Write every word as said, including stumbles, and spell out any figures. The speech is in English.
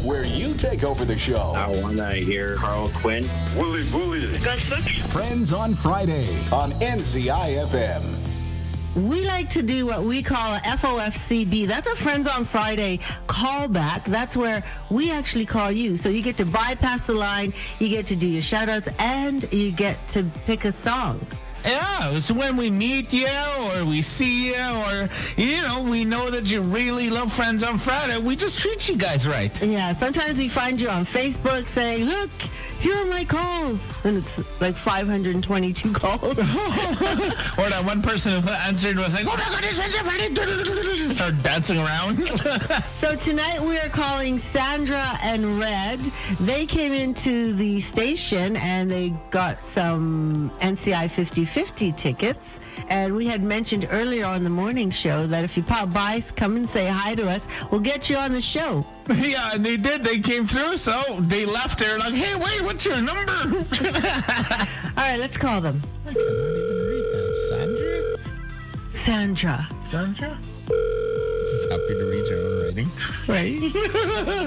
where you take over the show. I want to hear Carl Quinn. Willie, Willie. Friends on Friday on N C I F M. We like to do what we call a F O F C B. That's a Friends on Friday callback. That's where we actually call you. So you get to bypass the line, you get to do your shout-outs, and you get to pick a song. Yeah, it's when we meet you or we see you or, you know, we know that you really love Friends on Friday. We just treat you guys right. Yeah, sometimes we find you on Facebook saying, look, here are my calls. And it's like five hundred twenty-two calls. Or that one person who answered was like, oh my God, it's Friends on Friday. Just start dancing around. So tonight we are calling Sandra and Red. They came into the station and they got some N C I fifty fifty tickets. And we had mentioned earlier on the morning show that if you pop by, come and say hi to us. We'll get you on the show. Yeah, and they did. They came through, so they left there like, hey, wait, what's your number? All right, let's call them. I cannot even read that. Sandra? Sandra. Sandra? Just happy to read your own writing. Right?